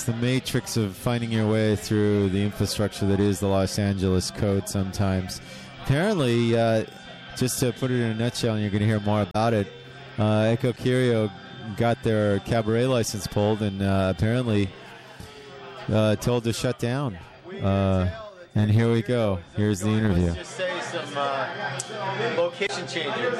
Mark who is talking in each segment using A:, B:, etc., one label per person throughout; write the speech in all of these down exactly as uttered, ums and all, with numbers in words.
A: it's the matrix of finding your way through the infrastructure that is the Los Angeles code sometimes. Apparently, uh, just to put it in a nutshell, and you're going to hear more about it, uh, Echo Curio got their cabaret license pulled and uh, apparently uh, told to shut down. Uh, and here we go. Here's the interview.
B: Let's just say some uh, location changes.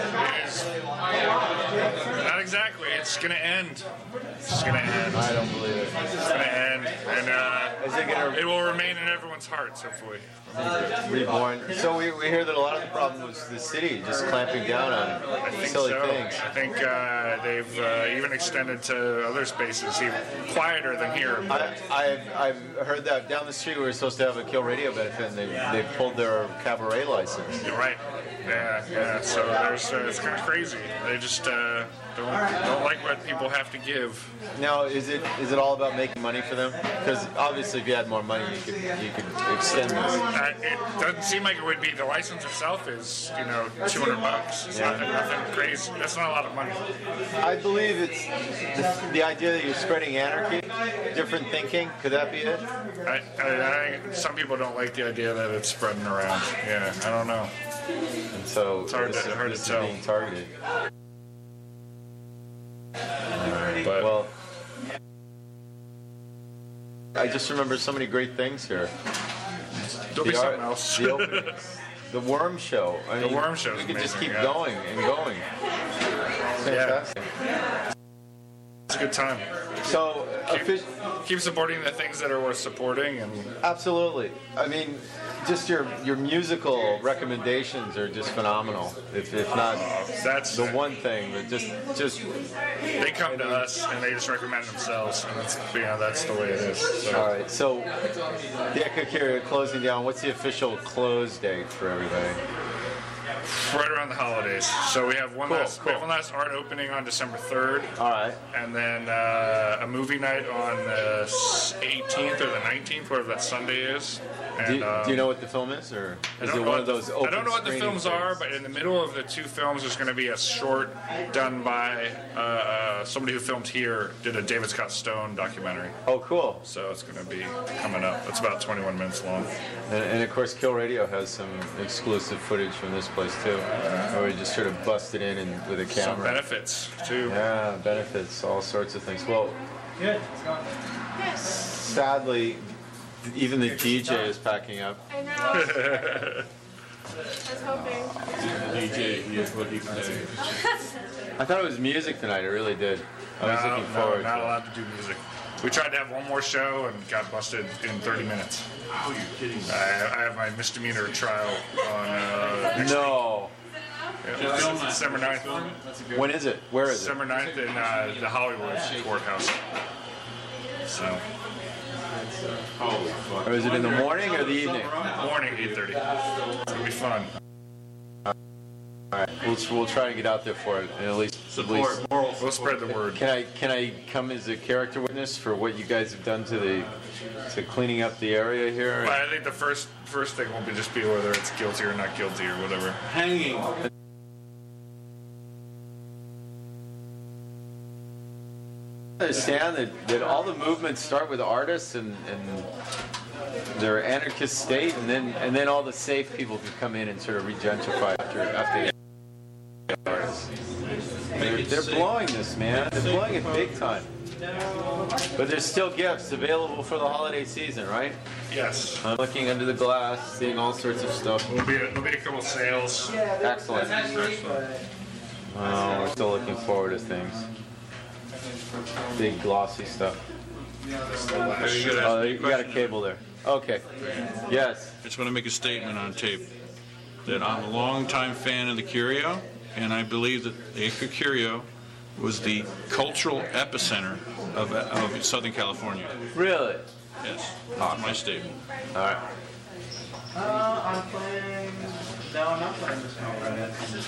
C: Not exactly. It's going to end. It's going to end.
B: I don't believe it.
C: It's going to end. And uh,
B: Is it gonna
C: it will remain in everyone's hearts, hopefully.
B: reborn? So we, we hear that a lot of the problem was the city just clamping down on
C: I think
B: silly
C: so.
B: things.
C: I think uh, they've uh, even extended to other spaces, even quieter than here.
B: I, I've, I've heard that down the street we were supposed to have a Kill Radio benefit, and they they pulled their cabaret license.
C: You're right. Yeah, yeah. So there's, uh, it's kind of crazy. They just uh, don't don't like what people have to give.
B: Now, is it is it all about making money for them? Because obviously, if you had more money, you could you could extend this.
C: Uh, it doesn't seem like it would be. The license itself is, you know, two hundred bucks. It's
B: Yeah.
C: nothing, nothing crazy. That's not a lot of money.
B: I believe it's the, the idea that you're spreading anarchy, different thinking. Could that be it?
C: I, I, I, some people don't like the idea that it's spreading around. Yeah, I don't know.
B: And so
C: It's hard
B: this,
C: to-
B: is,
C: hard to
B: this is
C: tell.
B: being targeted.
C: But
B: Well, I just remember so many great things here.
C: there'll be
B: The
C: something
B: art-
C: else.
B: The, openings, the Worm Show. I
C: The
B: mean,
C: Worm Show's
B: We could just
C: amazing,
B: keep
C: yeah.
B: going and going. Fantastic.
C: It's a good time.
B: So, offic-
C: Keep supporting the things that are worth supporting, and
B: absolutely. I mean, just your your musical recommendations are just phenomenal. If, if not
C: that's
B: the one thing, but just just
C: they come to us and they just recommend themselves, and that's, you know, that's the way it is. So.
B: all right. So, the Echo Curio closing down. What's the official close date for everybody?
C: Right around the holidays. So we have one
B: Cool,
C: last we
B: cool.
C: have one last art opening on December third,
B: All right.
C: and then uh, a movie night on the eighteenth or the nineteenth, whatever that Sunday is. And,
B: Do you,
C: um,
B: do you know what the film is, or
C: I
B: is
C: don't
B: it
C: know
B: one
C: what
B: of
C: the-
B: those
C: I
B: open
C: don't know what the
B: screening
C: films
B: things?
C: are, but in the middle of the two films, there's going to be a short done by uh, uh, somebody who filmed here, did a David Scott Stone documentary.
B: Oh, cool.
C: So it's going to be coming up. It's about twenty-one minutes long.
B: And, and of course, Kill Radio has some exclusive footage from this place too, where we just sort of busted in and with a
C: Some
B: camera.
C: benefits too.
B: Yeah, benefits, all sorts of things. Well, sadly, even the D J is packing up.
D: I know. I was hoping.
E: D J, here's what he can do.
B: I thought it was music tonight. I really did. I was
C: No,
B: looking
C: no,
B: forward
C: not
B: to it.
C: allowed to do music. We tried to have one more show and got busted in thirty minutes.
E: Oh, you're kidding me.
C: I, I have my misdemeanor trial on uh, next
B: No.
C: week. Yeah, it's December ninth.
B: When is it? Where is it?
C: December ninth in uh, the Hollywood courthouse. So,
E: Holy fuck.
B: Or is it in the morning or the evening?
C: morning, eight thirty. It'll be fun.
B: All right, we'll, we'll try to get out there for it, and at least at least.
E: Support, moral
C: We'll spread the word.
B: Can I can I come as a character witness for what you guys have done to the to cleaning up the area here?
C: But I think the first first thing will be just be whether it's guilty or not guilty or whatever.
E: hanging.
B: I understand that, that all the movements start with artists and, and their anarchist state, and then and then all the safe people can come in and sort of regentrify after after the artists. They're, they're blowing this, man. They're blowing it big time. But there's still gifts available for the holiday season, right?
C: Yes.
B: I'm looking under the glass, seeing all sorts of stuff.
C: There'll be a, there'll be a couple sales.
B: Excellent. Oh, we're still looking forward to things. Big glossy stuff. Oh, you got a cable there. Okay. Yes.
E: I just want to make a statement on tape that I'm a longtime fan of the Curio, and I believe that the Echo Curio was the cultural epicenter of, of Southern California.
B: Really?
E: Yes, that's my statement.
B: All right.
F: Uh, I'm playing. No, I'm not playing this moment.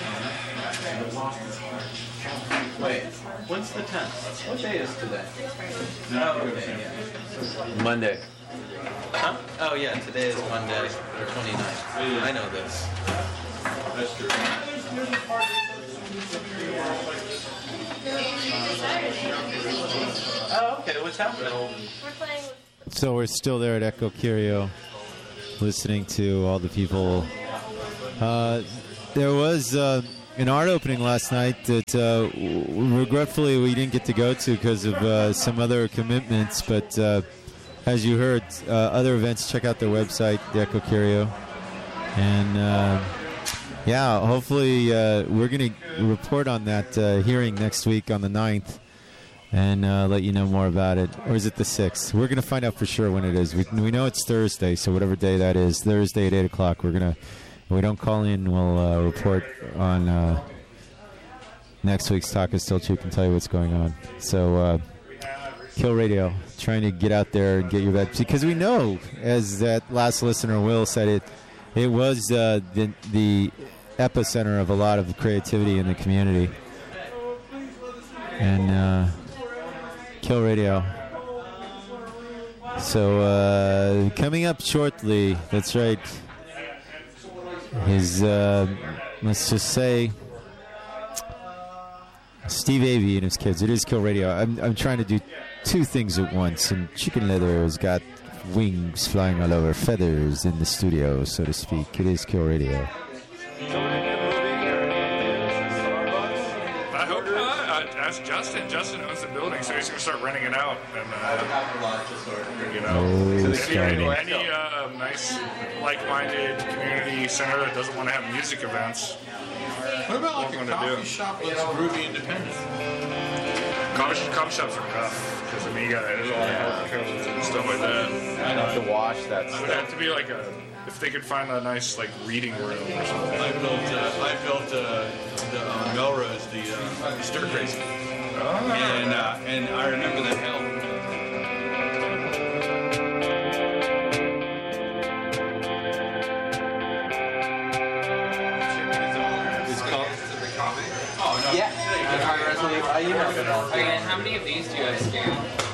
F: Wait, when's the tenth? What day is today? Oh, okay, yeah.
B: Monday.
F: Huh? Oh, yeah, today is Monday, the twenty-ninth. I know this.
E: That's true.
F: Oh, okay. What's happening?
D: We're playing with
A: So we're still there at Echo Curio, listening to all the people. Uh, there was uh, an art opening last night that uh, w- regretfully we didn't get to go to because of uh, some other commitments. But uh, as you heard, uh, other events, check out their website, the Echo Curio. And uh, yeah, hopefully uh, we're going to report on that uh, hearing next week on the ninth. And uh, let you know more about it. Or is it the sixth? We're going to find out for sure when it is. We, we know it's Thursday, so whatever day that is, Thursday at eight o'clock, we're going to, if we don't call in, we'll uh, report on uh, next week's Talk is Still Cheap and tell you what's going on. So, uh, Kill Radio, trying to get out there and get your vet. Because we know, as that last listener, Will, said it, it was uh, the, the epicenter of a lot of creativity in the community. And, uh... Kill Radio. So uh, coming up shortly, that's right, is, uh, let's just say, Steve Avey and his kids. It is Kill Radio. I'm, I'm trying to do two things at once, and Chicken Leather has got wings flying all over, feathers in the studio, so to speak. It is Kill Radio.
C: Ask Justin. Justin owns the building, so he's going to start renting it out. And, uh, you know,
A: Oh,
C: any, any uh, nice, like-minded community center that doesn't want to have music events.
E: What about like a
C: What I'm
E: coffee
C: gonna do.
E: shop that's groovy independent?
C: Coffee, coffee shops are rough because I mean, you got there's all the codes and stuff like that.
B: I have to wash that
C: It would
B: stuff.
C: have to be like a if they could find a nice like reading room or something.
E: I built, uh, I built uh, the uh, Melrose, the uh, Stir Crazy, and uh, and I remember that hell.
F: Yeah. High resolution. I emailed it all.
G: Okay, and how many of these do you guys scan?